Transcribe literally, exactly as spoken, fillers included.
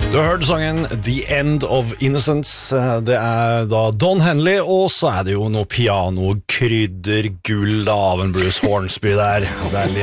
Du har hørt sangen The End of Innocence. Det er da Don Henley, og så er det jo noe piano-krydder gull da, av en Bruce Hornsby der. Det er litt